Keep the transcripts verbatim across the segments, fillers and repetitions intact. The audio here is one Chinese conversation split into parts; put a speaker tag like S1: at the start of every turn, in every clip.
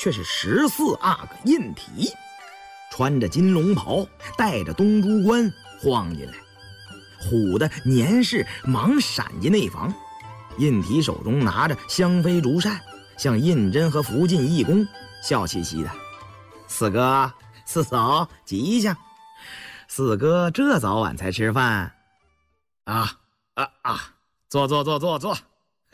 S1: 却是十四阿哥印体，穿着金龙袍，带着东珠冠晃进来，唬得年氏忙闪进内房。印体手中拿着香妃竹扇，向胤禛和福晋义公笑嘻嘻的：“四哥四嫂吉祥。四哥这早晚才吃饭？啊啊啊！坐坐坐坐坐。”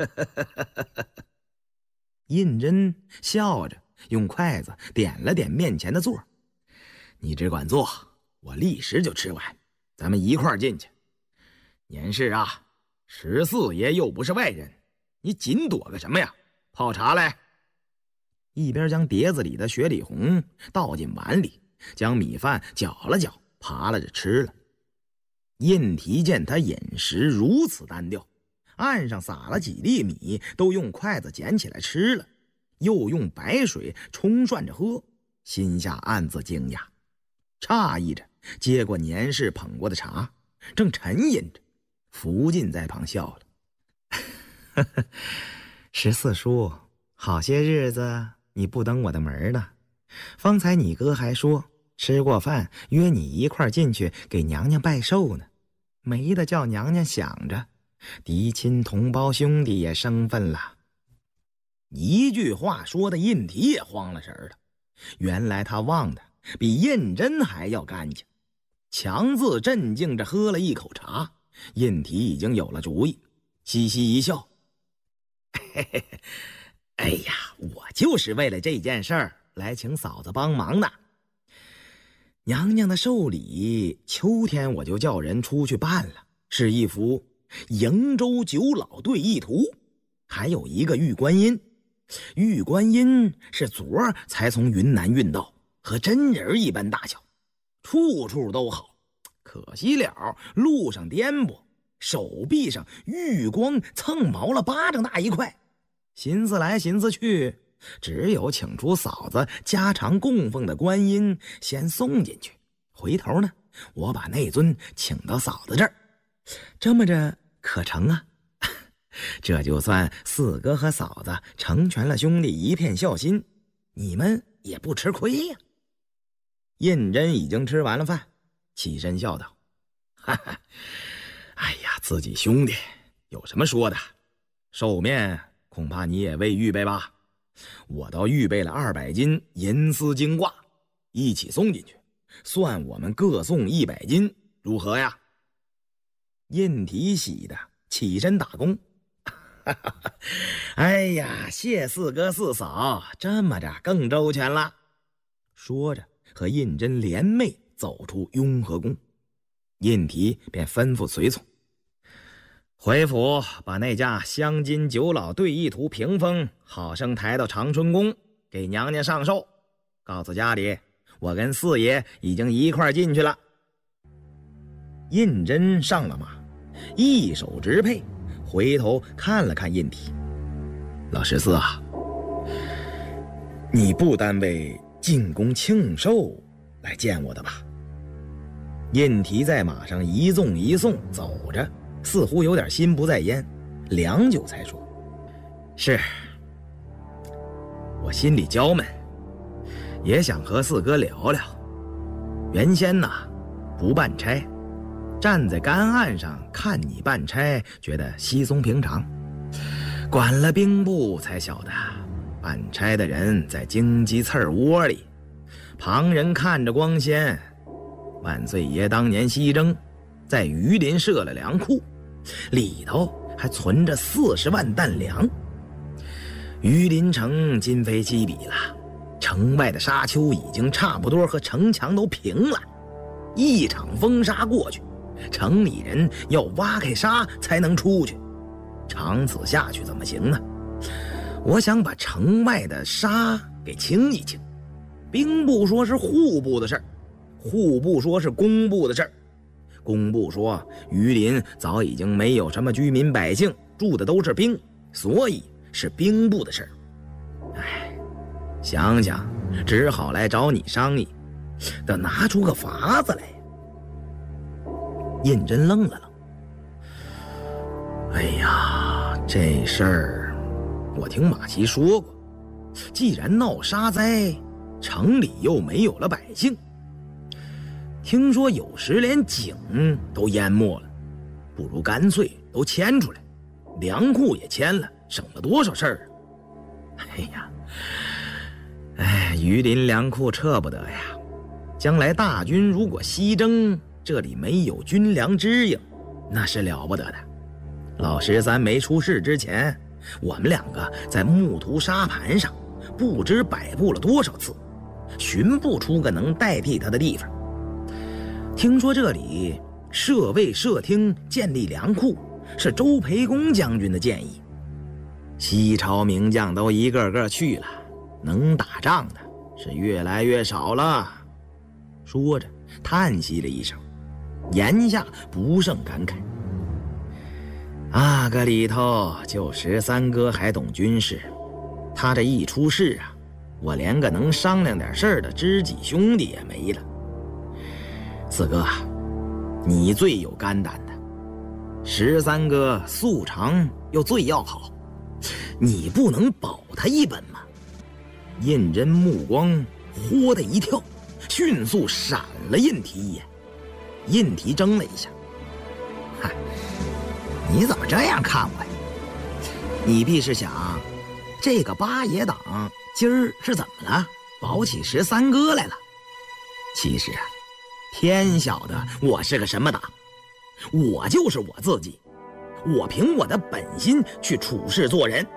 S1: 胤禛笑着用筷子点了点面前的座：“你只管坐，我立时就吃完，咱们一块儿进去。年氏啊，十四爷又不是外人，你紧躲个什么呀？泡茶来。”一边将碟子里的雪里红倒进碗里，将米饭搅了搅，扒拉着吃了。胤禔见他饮食如此单调，案上撒了几粒米，都用筷子捡起来吃了，又用白水冲涮着喝，心下暗自惊讶，诧异着接过年氏捧过的茶，正沉吟着，福晋在旁笑了：“十四叔，好些日子你不登我的门了。方才你哥还说吃过饭约你一块进去给娘娘拜寿呢，没得叫娘娘想着嫡亲同胞兄弟也生分了。”一句话说的胤禔也慌了神了，原来他忘的比胤禛还要干净。强自镇静着喝了一口茶，胤禔已经有了主意，嘻嘻一笑：“嘿嘿嘿，哎呀，我就是为了这件事儿来请嫂子帮忙的。娘娘的寿礼秋天我就叫人出去办了，是一幅瀛洲九老对弈图，还有一个玉观音。玉观音是昨儿才从云南运到，和真人一般大小，处处都好，可惜了路上颠簸，手臂上玉光蹭毛了巴掌大一块。寻思来寻思去，只有请出嫂子家常供奉的观音先送进去，回头呢我把那尊请到嫂子这儿，这么着可成啊？这就算四哥和嫂子成全了兄弟一片孝心，你们也不吃亏呀。胤禛已经吃完了饭，起身笑道：“哈哈，哎呀，自己兄弟有什么说的？寿面恐怕你也未预备吧？我倒预备了二百斤银丝金挂，一起送进去，算我们各送一百斤，如何呀？”胤禔喜的起身打工：“哎呀，谢四哥四嫂，这么着更周全了。”说着和胤禛联袂走出雍和宫。胤禔便吩咐随从：“回府把那架镶金九老对弈图屏风好生抬到长春宫，给娘娘上寿。告诉家里，我跟四爷已经一块进去了。”胤禛上了马，一手执佩，回头看了看胤禔：“老十四啊，你不单为进宫庆寿来见我的吧？”胤禔在马上一纵一送走着，似乎有点心不在焉，良久才说：“是，我心里焦闷，也想和四哥聊聊。原先呐不办差，站在干岸上看你办差，觉得稀松平常。管了兵部才晓得，办差的人在荆棘刺窝里，旁人看着光鲜。万岁爷当年西征，在榆林设了粮库，里头还存着四十万担粮。榆林城今非昔比了，城外的沙丘已经差不多和城墙都平了。一场风沙过去，城里人要挖开沙才能出去，长此下去怎么行呢？我想把城外的沙给清一清。兵部说是户部的事儿，户部说是工部的事儿。工部说榆林早已经没有什么居民百姓，住的都是兵，所以是兵部的事儿。哎，想想只好来找你商议，得拿出个法子来。胤禛愣了愣：“哎呀，这事儿我听马齐说过， 既然闹沙灾，城里又没有了百姓，听说有时连井都淹没了，不如干脆都迁出来，粮库也迁了，省了多少事儿啊！哎呀，哎，榆林粮库撤不得呀！将来大军如果西征，这里没有军粮支应，那是了不得的。老十三没出事之前，我们两个在木图沙盘上不知摆布了多少次，寻不出个能代替他的地方。听说这里设卫设厅建立粮库是周培公将军的建议，西朝名将都一个个去了，能打仗的是越来越少了。说着叹息了一声，言下不胜感慨。啊，个里头就十三哥还懂军事，他这一出事啊，我连个能商量点事儿的知己兄弟也没了。四哥，你最有肝胆的，十三哥素常又最要好，你不能保他一本吗？胤禛目光豁的一跳，迅速闪了胤提一眼。胤提怔了一下，嗨，你怎么这样看我呀？你必是想，这个八爷党今儿是怎么了，保起十三哥来了？其实啊，天晓得我是个什么党，我就是我自己，我凭我的本心去处事做人。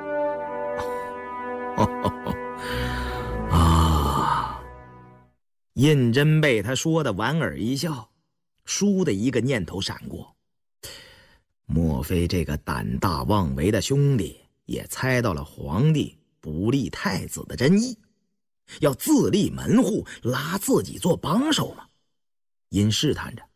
S1: 哦哦哦啊！胤禛被他说的莞尔一笑，倏的一个念头闪过，莫非这个胆大妄为的兄弟也猜到了皇帝不立太子的真意，要自立门户，拉自己做帮手吗？因试探着，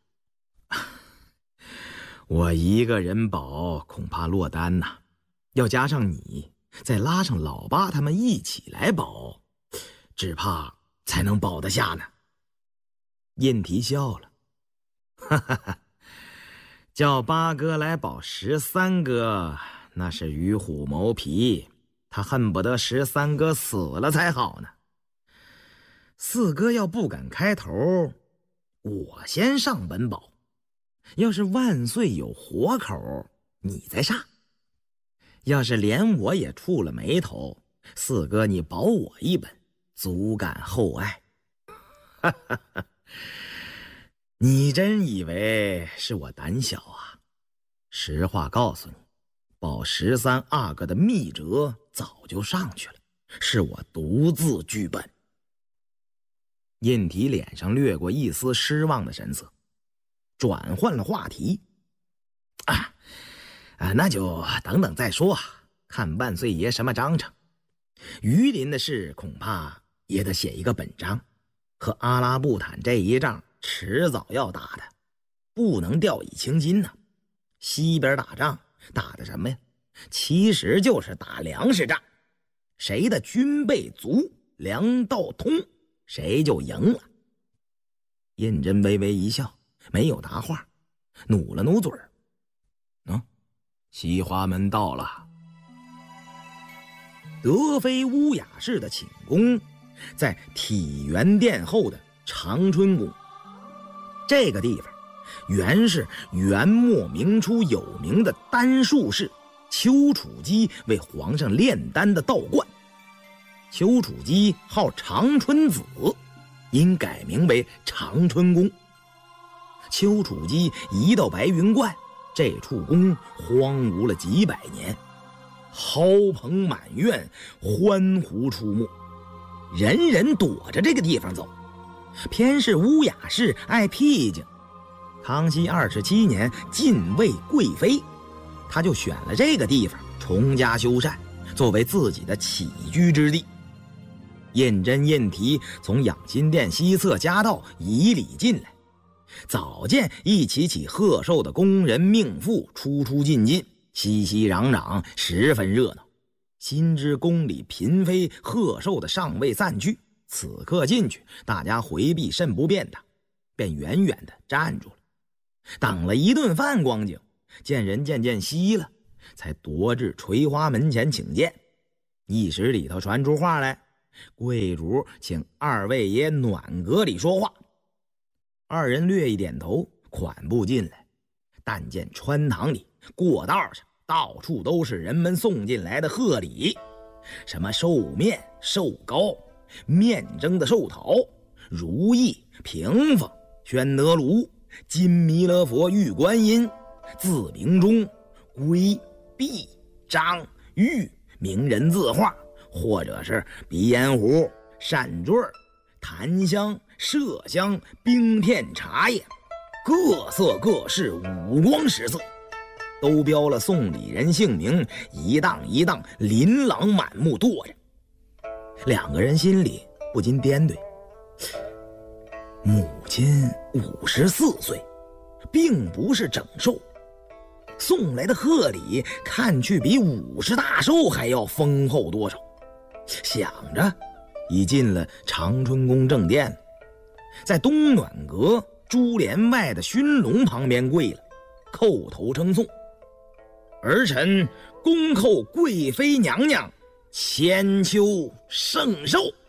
S1: 我一个人保恐怕落单呐，要加上你，再拉上老八他们一起来保，只怕才能保得下呢。胤提笑了，哈哈哈，叫八哥来保十三哥，那是与虎谋皮，他恨不得十三哥死了才好呢。四哥要不敢开头，我先上本保，要是万岁有活口，你再上。要是连我也触了眉头，四哥你保我一本，足感厚爱。哈哈哈，你真以为是我胆小啊？实话告诉你，保十三阿哥的密折早就上去了，是我独自剧本。胤提脸上掠过一丝失望的神色，转换了话题。啊啊，那就等等再说，看万岁爷什么章程。榆林的事恐怕也得写一个本章，和阿拉布坦这一仗迟早要打的，不能掉以轻心呐。西边打仗打的什么呀？其实就是打粮食仗，谁的军备足，粮道通，谁就赢了。胤禛微微一笑，没有答话，努了努嘴儿。嗯，西华门到了。德妃乌雅氏的寝宫在体元殿后的长春宫，这个地方原是元末明初有名的丹术士丘处机为皇上炼丹的道观。丘处机号长春子，因改名为长春宫。丘处机一到白云观，这处宫荒芜了几百年，蒿棚满院，欢狐出没，人人躲着这个地方走。偏是乌雅氏爱僻静，康熙二十七年晋位贵妃，他就选了这个地方重加修缮，作为自己的起居之地。胤禛、胤提从养心殿西侧夹道以礼进来，早见一起起贺寿的宫人命妇出出进进，熙熙攘攘，十分热闹。心知宫里嫔妃贺寿的尚未散去，此刻进去，大家回避甚不便的，便远远的站住了。等了一顿饭光景，见人渐渐稀了，才踱至垂花门前请见。 一时里头传出话来，贵主请二位爷暖阁里说话。二人略一点头，款步进来。但见穿堂里过道上到处都是人们送进来的贺礼，什么寿面、寿糕、面蒸的寿桃、如意、屏风、宣德炉、金弥勒佛、玉观音、字明钟、龟、璧、章、玉、名人字画，或者是鼻烟壶、扇坠、檀香、麝香、冰片、茶叶，各色各式，五光十色，都标了送礼人姓名，一档一档琳琅满目垛着。两个人心里不禁掂对，母亲五十四岁，并不是整寿，送来的贺礼看去比五十大寿还要丰厚多少。想着，已进了长春宫正殿，在东暖阁珠帘外的熏笼旁边跪了，叩头称颂：“儿臣恭叩贵妃娘娘千秋圣寿。”